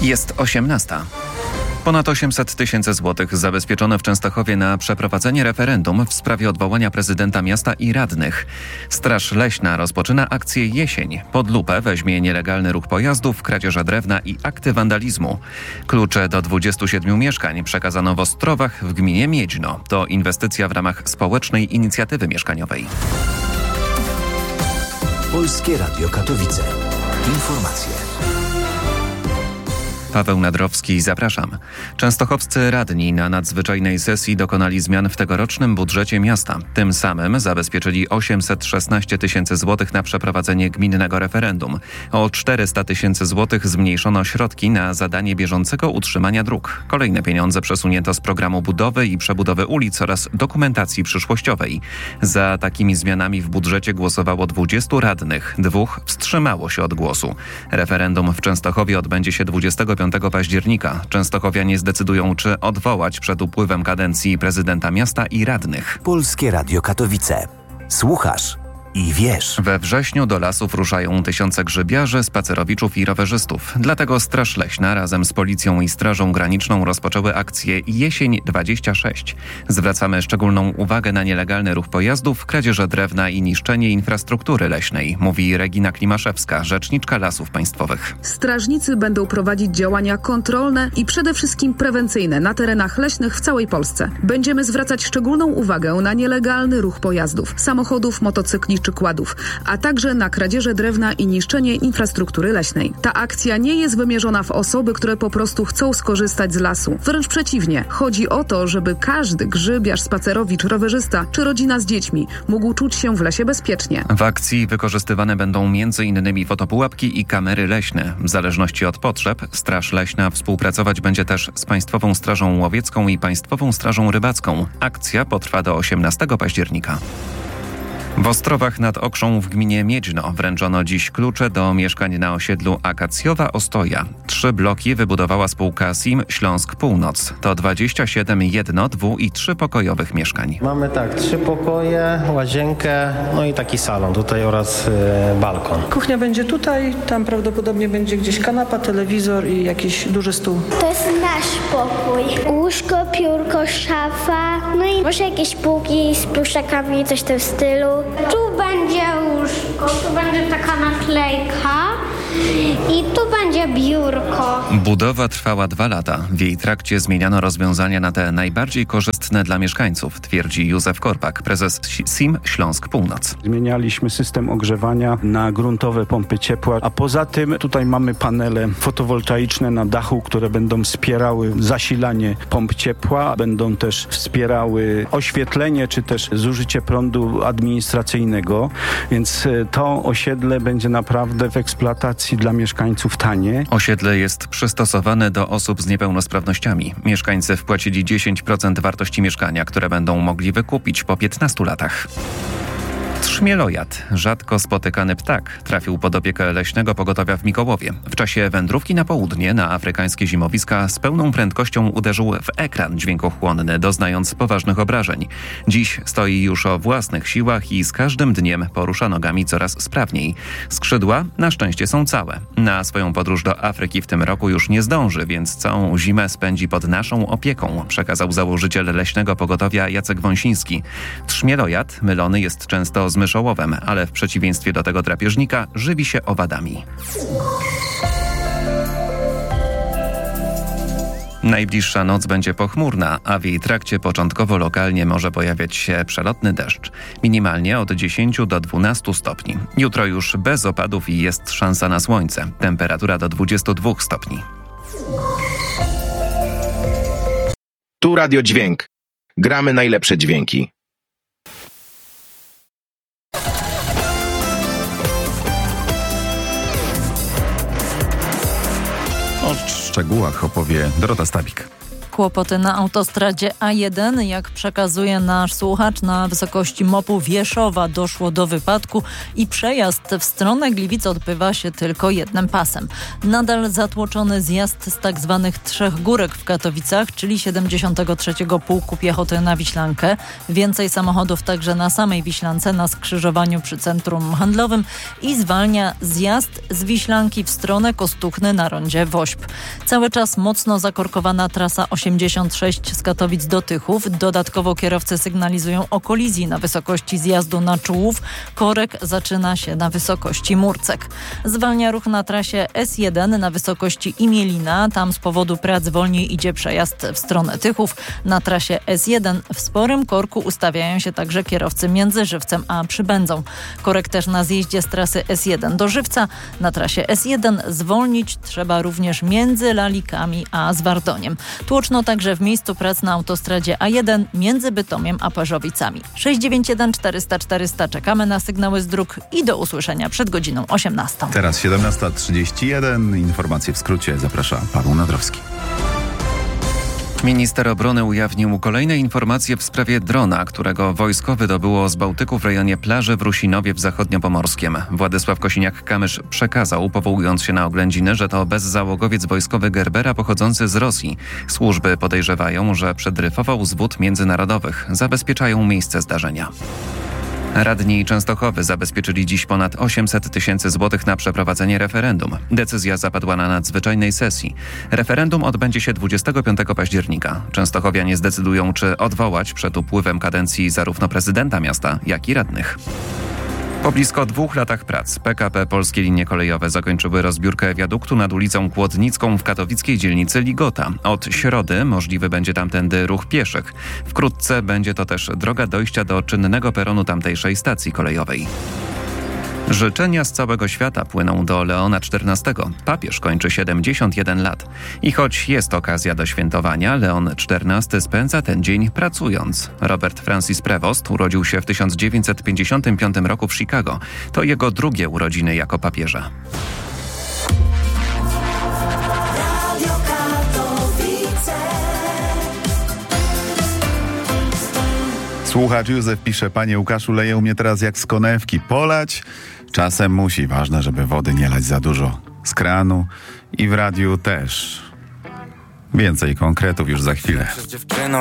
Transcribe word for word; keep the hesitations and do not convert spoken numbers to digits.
Jest osiemnasta. Ponad osiemset tysięcy złotych zabezpieczono w Częstochowie na przeprowadzenie referendum w sprawie odwołania prezydenta miasta i radnych. Straż Leśna rozpoczyna akcję Jesień. Pod lupę weźmie nielegalny ruch pojazdów, kradzieże drewna i akty wandalizmu. Klucze do dwudziestu siedmiu mieszkań przekazano w Ostrowach w gminie Miedźno. To inwestycja w ramach społecznej inicjatywy mieszkaniowej. Polskie Radio Katowice. Informacje. Paweł Nadrowski, zapraszam. Częstochowscy radni na nadzwyczajnej sesji dokonali zmian w tegorocznym budżecie miasta. Tym samym zabezpieczyli osiemset szesnaście tysięcy złotych na przeprowadzenie gminnego referendum. O czterysta tysięcy złotych zmniejszono środki na zadanie bieżącego utrzymania dróg. Kolejne pieniądze przesunięto z programu budowy i przebudowy ulic oraz dokumentacji przyszłościowej. Za takimi zmianami w budżecie głosowało dwudziestu radnych. Dwóch wstrzymało się od głosu. Referendum w Częstochowie odbędzie się dwudziestego piątego października. Częstochowianie zdecydują, czy odwołać przed upływem kadencji prezydenta miasta i radnych. Polskie Radio Katowice. Słuchasz i wiesz. We wrześniu do lasów ruszają tysiące grzybiarzy, spacerowiczów i rowerzystów. Dlatego Straż Leśna razem z Policją i Strażą Graniczną rozpoczęły akcję Jesień dwadzieścia sześć. Zwracamy szczególną uwagę na nielegalny ruch pojazdów, kradzieże drewna i niszczenie infrastruktury leśnej, mówi Regina Klimaszewska, rzeczniczka Lasów Państwowych. Strażnicy będą prowadzić działania kontrolne i przede wszystkim prewencyjne na terenach leśnych w całej Polsce. Będziemy zwracać szczególną uwagę na nielegalny ruch pojazdów, samochodów, motocykli czy kładów, a także na kradzieże drewna i niszczenie infrastruktury leśnej. Ta akcja nie jest wymierzona w osoby, które po prostu chcą skorzystać z lasu. Wręcz przeciwnie. Chodzi o to, żeby każdy grzybiarz, spacerowicz, rowerzysta czy rodzina z dziećmi mógł czuć się w lesie bezpiecznie. W akcji wykorzystywane będą między innymi fotopułapki i kamery leśne. W zależności od potrzeb Straż Leśna współpracować będzie też z Państwową Strażą Łowiecką i Państwową Strażą Rybacką. Akcja potrwa do osiemnastego października. W Ostrowach nad Okrzą w gminie Miedźno wręczono dziś klucze do mieszkań na osiedlu Akacjowa Ostoja. Trzy bloki wybudowała spółka S I M Śląsk Północ. To dwadzieścia siedem jedno-, dwu- i trzypokojowych mieszkań. Mamy tak, trzy pokoje, łazienkę, no i taki salon tutaj oraz yy, balkon. Kuchnia będzie tutaj, tam prawdopodobnie będzie gdzieś kanapa, telewizor i jakiś duży stół. To jest nasz pokój. Łóżko, piórko, szafa, no i może jakieś półki z pluszakami, coś w tym stylu. Tu będzie łóżko, tu będzie taka naklejka i tu będzie biurko. Budowa trwała dwa lata. W jej trakcie zmieniano rozwiązania na te najbardziej korzystne dla mieszkańców, twierdzi Józef Korpak, prezes S I M Śląsk Północ. Zmienialiśmy system ogrzewania na gruntowe pompy ciepła, a poza tym tutaj mamy panele fotowoltaiczne na dachu, które będą wspierały zasilanie pomp ciepła, będą też wspierały oświetlenie czy też zużycie prądu administracyjnego, więc to osiedle będzie naprawdę w eksploatacji dla mieszkańców tanie. Osiedle jest przystosowane do osób z niepełnosprawnościami. Mieszkańcy wpłacili dziesięć procent wartości mieszkania, które będą mogli wykupić po piętnastu latach. Trzmielojad, rzadko spotykany ptak, trafił pod opiekę Leśnego Pogotowia w Mikołowie. W czasie wędrówki na południe na afrykańskie zimowiska z pełną prędkością uderzył w ekran dźwiękochłonny, doznając poważnych obrażeń. Dziś stoi już o własnych siłach i z każdym dniem porusza nogami coraz sprawniej. Skrzydła na szczęście są całe. Na swoją podróż do Afryki w tym roku już nie zdąży, więc całą zimę spędzi pod naszą opieką, przekazał założyciel Leśnego Pogotowia Jacek Wąsiński. Trzmielojad mylony jest często z myszołowem, ale w przeciwieństwie do tego drapieżnika żywi się owadami. Najbliższa noc będzie pochmurna, a w jej trakcie początkowo lokalnie może pojawiać się przelotny deszcz. Minimalnie od dziesięciu do dwunastu stopni. Jutro już bez opadów i jest szansa na słońce. Temperatura do dwudziestu dwóch stopni. Tu Radio Dźwięk. Gramy najlepsze dźwięki. O szczegółach opowie Dorota Stabik. Kłopoty na autostradzie A jeden, jak przekazuje nasz słuchacz, na wysokości mopu Wieszowa doszło do wypadku i przejazd w stronę Gliwic odbywa się tylko jednym pasem. Nadal zatłoczony zjazd z tak zwanych Trzech Górek w Katowicach, czyli siedemdziesiątego trzeciego Pułku Piechoty na Wiślankę. Więcej samochodów także na samej Wiślance, na skrzyżowaniu przy centrum handlowym i zwalnia zjazd z Wiślanki w stronę Kostuchny na rondzie Wośp. Cały czas mocno zakorkowana trasa osiemdziesiąt sześć z Katowic do Tychów. Dodatkowo kierowcy sygnalizują o kolizji na wysokości zjazdu na Czułów. Korek zaczyna się na wysokości Murcek. Zwalnia ruch na trasie S jeden na wysokości Imielina. Tam z powodu prac wolniej idzie przejazd w stronę Tychów. Na trasie S jeden w sporym korku ustawiają się także kierowcy między Żywcem a Przybędzą. Korek też na zjeździe z trasy S jeden do Żywca. Na trasie S jeden zwolnić trzeba również między Lalikami a Zwardoniem. Tłoczno także w miejscu prac na autostradzie A jeden między Bytomiem a Parzowicami. sześć dziewięć jeden czterysta czterysta. Czekamy na sygnały z dróg i do usłyszenia przed godziną osiemnastą. Teraz siedemnasta trzydzieści jeden. Informacje w skrócie. Zaprasza Paweł Nadrowski. Minister obrony ujawnił kolejne informacje w sprawie drona, którego wojsko wydobyło z Bałtyku w rejonie plaży w Rusinowie w Zachodniopomorskiem. Władysław Kosiniak-Kamysz przekazał, powołując się na oględziny, że to bezzałogowiec wojskowy Gerbera pochodzący z Rosji. Służby podejrzewają, że przedryfował z wód międzynarodowych. Zabezpieczają miejsce zdarzenia. Radni Częstochowy zabezpieczyli dziś ponad osiemset tysięcy złotych na przeprowadzenie referendum. Decyzja zapadła na nadzwyczajnej sesji. Referendum odbędzie się dwudziestego piątego października. Częstochowianie zdecydują, czy odwołać przed upływem kadencji zarówno prezydenta miasta, jak i radnych. Po blisko dwóch latach prac P K P Polskie Linie Kolejowe zakończyły rozbiórkę wiaduktu nad ulicą Kłodnicką w katowickiej dzielnicy Ligota. Od środy możliwy będzie tamtędy ruch pieszych. Wkrótce będzie to też droga dojścia do czynnego peronu tamtejszej stacji kolejowej. Życzenia z całego świata płyną do Leona czternastego. Papież kończy siedemdziesiąt jeden lat. I choć jest okazja do świętowania, Leon czternasty spędza ten dzień pracując. Robert Francis Prevost urodził się w tysiąc dziewięćset pięćdziesiątym piątym roku w Chicago. To jego drugie urodziny jako papieża. Słuchacz Józef pisze: Panie Łukaszu, leje u mnie teraz jak z konewki. Polać czasem musi. Ważne, żeby wody nie lać za dużo z kranu i w radiu też. Więcej konkretów już za chwilę.